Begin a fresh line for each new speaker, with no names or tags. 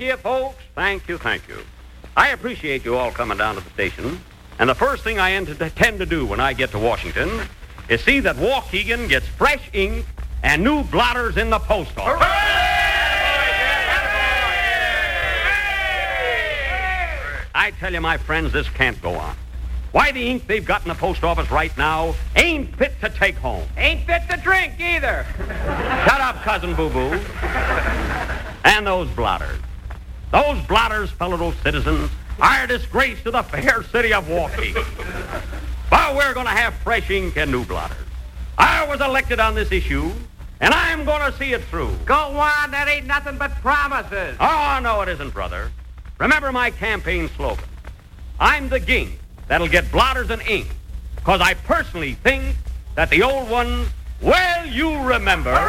you, folks. Thank you. I appreciate you all coming down to the station. And the first thing I intend to do when I get to Washington is see that Waukegan gets fresh ink and new blotters in the post office. I tell you, my friends, this can't go on. Why, the ink they've got in the post office right now ain't fit to take home.
Ain't fit to drink either.
Shut up, Cousin Boo-Boo. And those blotters, fellow citizens, are a disgrace to the fair city of Waukegan. But we're going to have fresh ink and new blotters. I was elected on this issue, and I'm going to see it through.
Go on, that ain't nothing but promises.
Oh, no, it isn't, brother. Remember my campaign slogan. I'm the ging that'll get blotters and ink, because I personally think that the old ones, well, you remember.